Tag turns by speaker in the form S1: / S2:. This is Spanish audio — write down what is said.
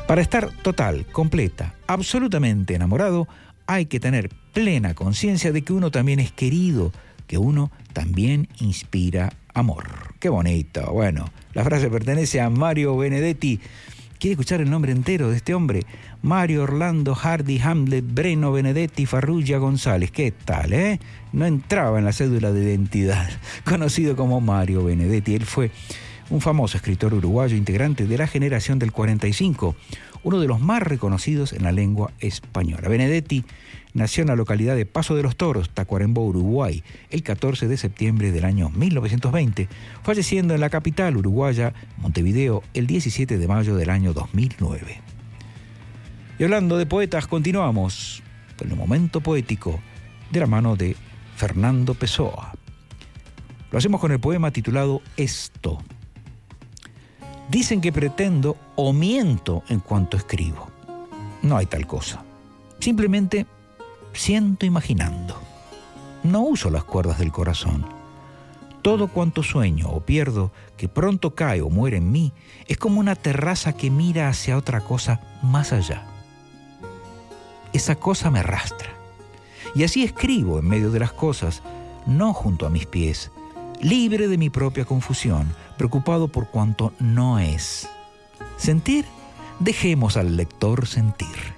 S1: Para estar total, completa, absolutamente enamorado, hay que tener plena conciencia de que uno también es querido, que uno también inspira amor. ¡Qué bonito! Bueno, la frase pertenece a Mario Benedetti. ¿Quiere escuchar el nombre entero de este hombre? Mario Orlando Hardy Hamlet Breno Benedetti Farrugia González. ¿Qué tal, eh? No entraba en la cédula de identidad. Conocido como Mario Benedetti. Él fue un famoso escritor uruguayo integrante de la generación del 45, uno de los más reconocidos en la lengua española. Benedetti nació en la localidad de Paso de los Toros, Tacuarembó, Uruguay, el 14 de septiembre del año 1920, falleciendo en la capital uruguaya, Montevideo, el 17 de mayo del año 2009. Y hablando de poetas, continuamos con el momento poético de la mano de Fernando Pessoa. Lo hacemos con el poema titulado Esto. Dicen que pretendo o miento en cuanto escribo. No hay tal cosa. Simplemente siento imaginando. No uso las cuerdas del corazón. Todo cuanto sueño o pierdo, que pronto cae o muere en mí, es como una terraza que mira hacia otra cosa más allá. Esa cosa me arrastra. Y así escribo en medio de las cosas, no junto a mis pies, libre de mi propia confusión, preocupado por cuanto no es. Sentir, dejemos al lector sentir.